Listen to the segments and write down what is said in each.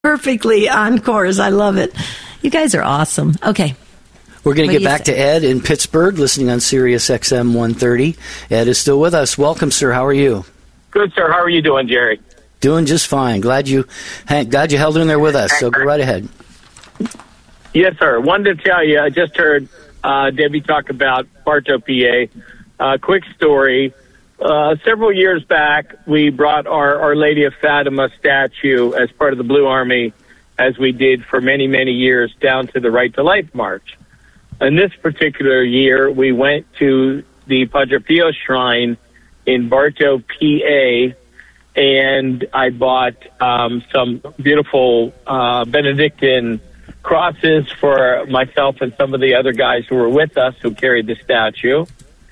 perfectly on course. I love it. You guys are awesome. Okay. We're going to get back to Ed in Pittsburgh, listening on Sirius XM 130. Ed is still with us. Welcome, sir. How are you? Good, sir. How are you doing, Jerry? Doing just fine. Glad you held in there with us. So go right ahead. Yes, sir. Wanted to tell you, I just heard Debbie talk about Bartow, PA. Quick story. Several years back, we brought our Lady of Fatima statue as part of the Blue Army, as we did for many, many years, down to the Right to Life March. And this particular year, we went to the Padre Pio Shrine in Bartow, PA, and I bought some beautiful Benedictine crosses for myself and some of the other guys who were with us who carried the statue.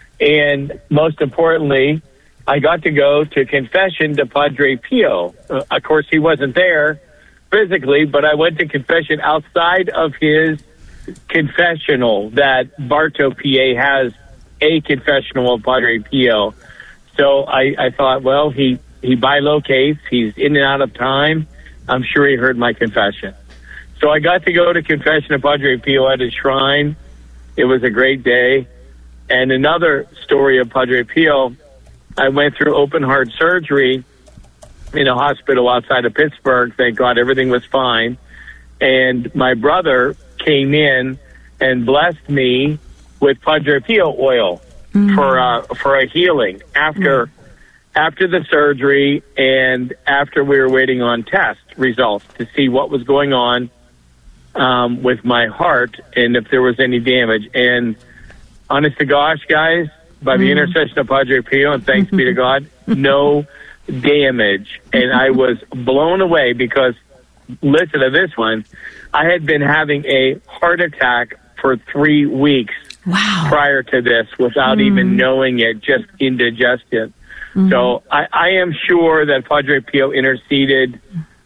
And most importantly, I got to go to confession to Padre Pio. Of course, he wasn't there physically, but I went to confession outside of his confessional that Bartow, PA has a confessional of Padre Pio. So I thought, well, he bilocates, he's in and out of time. I'm sure he heard my confession. So I got to go to confession of Padre Pio at his shrine. It was a great day. And another story of Padre Pio, I went through open heart surgery in a hospital outside of Pittsburgh. Thank God everything was fine. And my brother came in and blessed me with Padre Pio oil for a healing after the surgery and after we were waiting on test results to see what was going on with my heart and if there was any damage. And honest to gosh, guys, by the intercession of Padre Pio, and thanks be to God, no damage. And I was blown away because, listen to this one, I had been having a heart attack for 3 weeks prior to this without even knowing it, just indigestion. So I am sure that Padre Pio interceded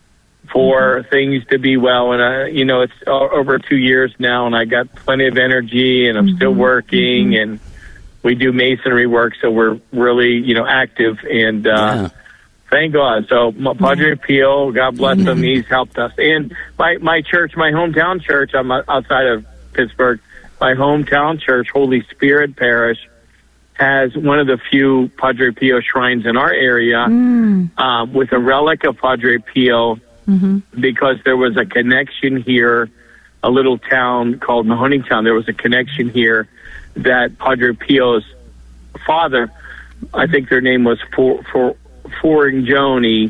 for things to be well. And, it's over 2 years now, and I got plenty of energy, and I'm still working, and we do masonry work, so we're really, active. And thank God. So Padre Pio, God bless him, he's helped us. And my church, my hometown church, I'm outside of Pittsburgh, my hometown church, Holy Spirit Parish, has one of the few Padre Pio shrines in our area with a relic of Padre Pio because there was a connection here, a little town called Mahoneytown. There was a connection here that Padre Pio's father, I think their name was Foringioni,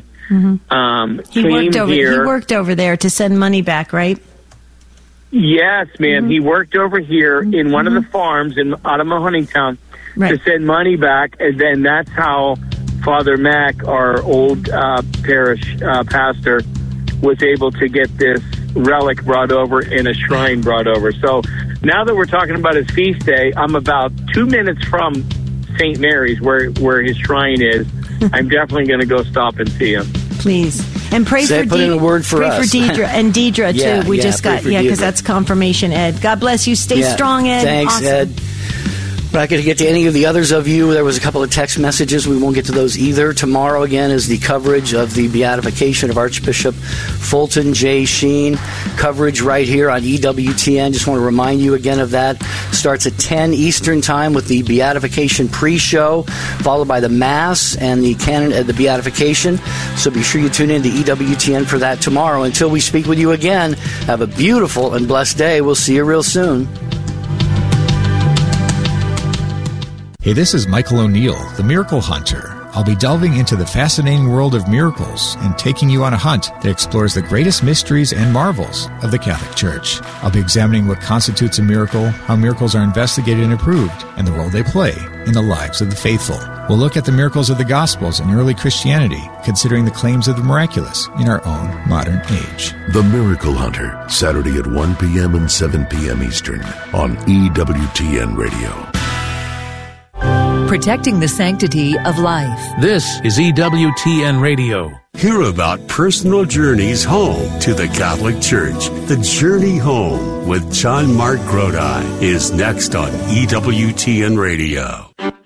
He worked over there to send money back, right? Yes, ma'am. He worked over here in one of the farms out of Mahoneytown to send money back, and then that's how Father Mack, our old parish pastor, was able to get this relic brought over and a shrine brought over. So now that we're talking about his feast day, I'm about 2 minutes from St. Mary's, where his shrine is. I'm definitely going to go stop and see him. Please. And pray for put in a word for us. Pray for Deidre. And Deidre, too. We just got, because that's confirmation, Ed. God bless you. Stay strong, Ed. Thanks, awesome. Ed. We're not going to get to any of the others of you. There was a couple of text messages. We won't get to those either. Tomorrow, again, is the coverage of the beatification of Archbishop Fulton J. Sheen. Coverage right here on EWTN. Just want to remind you again of that. Starts at 10 Eastern Time with the beatification pre-show, followed by the Mass and the canon of the beatification. So be sure you tune in to EWTN for that tomorrow. Until we speak with you again, have a beautiful and blessed day. We'll see you real soon. Hey, this is Michael O'Neill, the Miracle Hunter. I'll be delving into the fascinating world of miracles and taking you on a hunt that explores the greatest mysteries and marvels of the Catholic Church. I'll be examining what constitutes a miracle, how miracles are investigated and approved, and the role they play in the lives of the faithful. We'll look at the miracles of the Gospels and early Christianity, considering the claims of the miraculous in our own modern age. The Miracle Hunter, Saturday at 1 p.m. and 7 p.m. Eastern on EWTN Radio. Protecting the sanctity of life. This is EWTN Radio. Hear about personal journeys home to the Catholic Church. The Journey Home with John Mark Grodi is next on EWTN Radio.